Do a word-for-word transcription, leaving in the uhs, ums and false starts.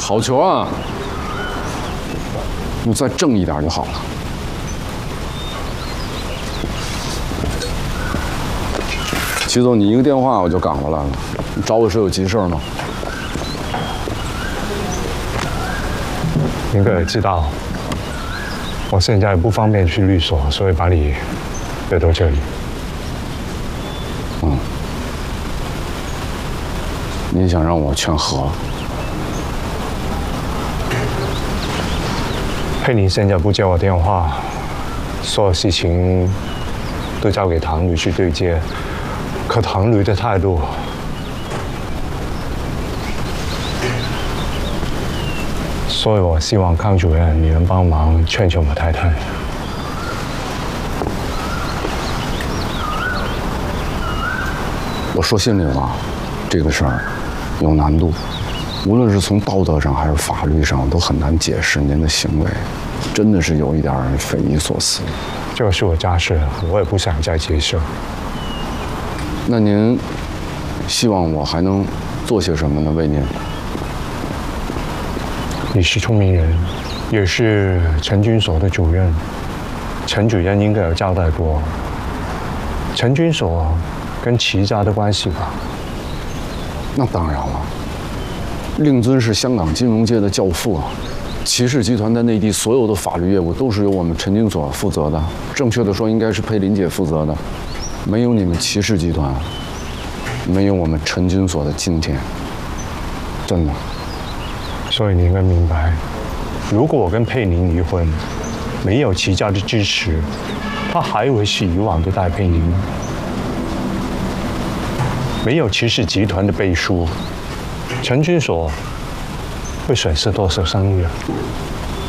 好球啊！你再正一点就好了。齐总，你一个电话我就赶过来了，你找我是有急事吗？ 您哥也知道，我现在不方便去律所，所以把你约到这里。 嗯。你想让我劝和？ 佩妮现在不接我电话，所有事情都交给唐律去对接。可唐律的态度，所以我希望康主任你能帮忙劝劝我太太。 我说心里话，这个事儿有难度，无论是从道德上还是法律上，都很难解释您的行为，真的是有一点匪夷所思。 这个是我家事，我也不想再接受。 那您希望我还能做些什么呢？为您？ 你是聪明人，也是陈军所的主任，陈主任应该有交代过陈军所跟齐家的关系吧？ 那当然了，令尊是香港金融界的教父啊，齐氏集团在内地所有的法律业务都是由我们陈军所负责的，正确的说应该是佩林姐负责的。没有你们齐氏集团，没有我们陈军所的今天，真的。 所以你应该明白，如果我跟佩妮离婚，没有齐家的支持，他还会是以往的戴佩妮吗？没有齐氏集团的背书，陈军所会损失多少声誉啊？